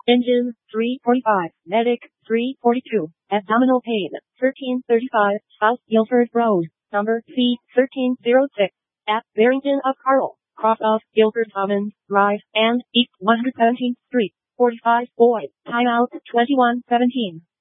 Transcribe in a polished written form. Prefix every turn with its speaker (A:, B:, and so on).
A: Engine, 345. Medic, 342. Abdominal pain, 1335. South Guilford Road, number C1306. At Barrington of Carl, cross of Guilford Commons Drive, and East 117th Street. 45 boys. Timeout 21:17.